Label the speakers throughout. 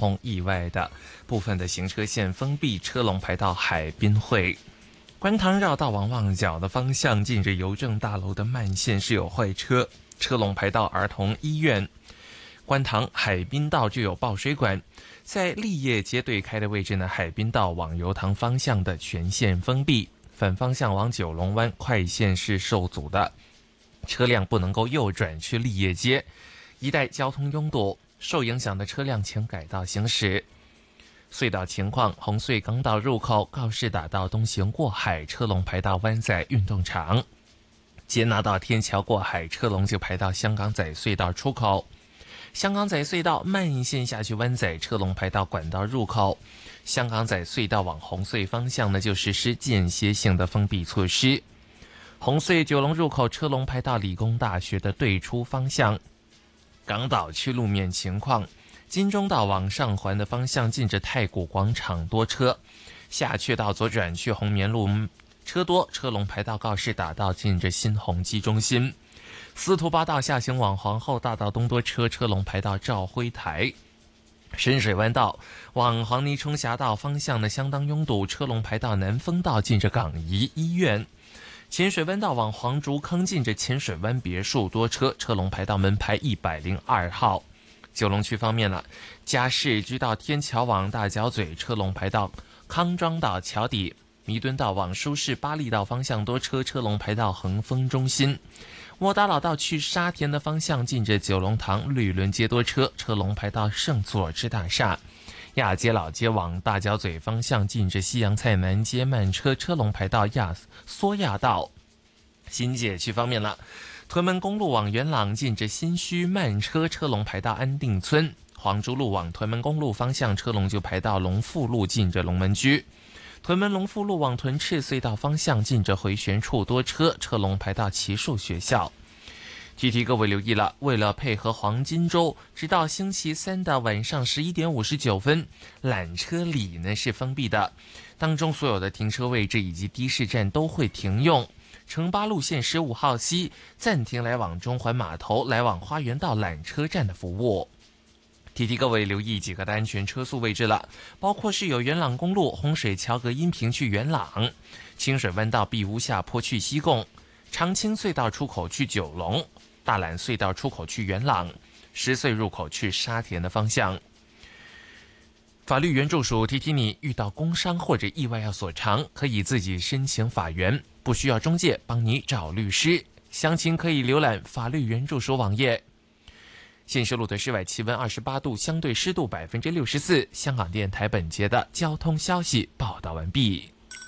Speaker 1: 通意外的，部分的行车线封闭，车龙排到海滨会。观塘绕道往旺角的方向，近着邮政大楼的慢线是有坏车，车龙排到儿童医院。观塘海滨道就有爆水管，在立业街对开的位置呢，海滨道往油塘方向的全线封闭，反方向往九龙湾快线是受阻的，车辆不能够右转去立业街，一带交通拥堵，受影响的车辆请改道行驶。隧道情况，红隧港岛入口告士打道东行过海，车龙排到湾仔运动场；接纳到天桥过海，车龙就排到香港仔隧道出口。香港仔隧道慢线下去湾仔，车龙排到管道入口。香港仔隧道往红隧方向呢，就实施间歇性的封闭措施。红隧九龙入口车龙排到理工大学的对出方向。港岛区路面情况，金钟道往上环的方向近着太古广场多车，下去到左转去红棉路车多，车龙排到告士打道近着新鸿基中心。司徒八道下行往皇后大道东多车，车龙排到兆辉台。深水湾道往黄泥冲峡道方向呢相当拥堵，车龙排到南丰道近着港怡医院。浅水湾道往黄竹坑近着浅水湾别墅多车，车龙排到门牌102号。九龙区方面了，嘉士居道天桥往大角咀，车龙排到康庄道桥底。弥敦道往舒适巴利道方向多车，车龙排到恒丰中心。沃达老道去沙田的方向近着九龙塘绿轮街多车，车龙排到圣佐治大厦。亚皆老街往大角咀方向近着西洋菜南街慢车，车龙排到苏亚道。新界区方面了，屯门公路往元朗近着新墟慢车，车龙排到安定村。黄竹路往屯门公路方向，车龙就排到龙富路近着龙门居。屯门龙富路往屯赤隧道方向近着回旋处多车，车龙排到奇树学校。提各位留意了，为了配合黄金周，直到星期三的晚上11点59分，缆车里呢是封闭的，当中所有的停车位置以及的士站都会停用。城巴路线15号西暂停来往中环码头、来往花园道缆车站的服务。提各位留意几个的安全车速位置了，包括是有元朗公路洪水桥隔音屏去元朗，清水湾道碧屋下坡去西贡，长青隧道出口去九龙，大榄隧道出口去元朗，石隧入口去沙田的方向。法律援助署提你，遇到工伤或者意外要索偿，可以自己申请法援，不需要中介帮你找律师。详情可以浏览法律援助署网页。现时录的室外气温28度，相对湿度64%。香港电台本节的交通消息报道完毕。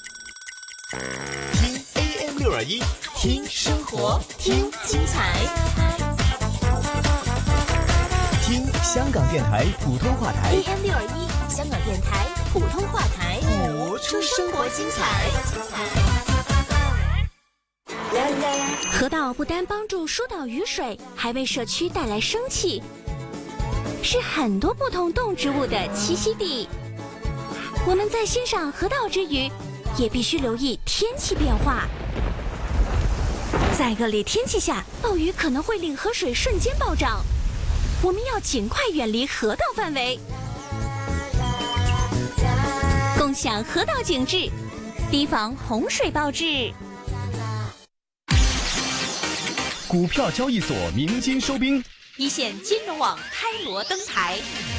Speaker 2: 听 AM621，听生活，听精彩，听香港电台普通话台。
Speaker 3: AM621，香港电台普通话台，
Speaker 2: 活出生活精彩。
Speaker 3: 河道不单帮助疏导雨水，还为社区带来生气，是很多不同动植物的栖息地。我们在欣赏河道之余，也必须留意天气变化。在恶劣天气下，暴雨可能会令河水瞬间暴涨，我们要尽快远离河道范围，共享河道景致，提防洪水暴至。
Speaker 2: 股票交易所鸣金收兵，
Speaker 3: 一线金融网开锣登台，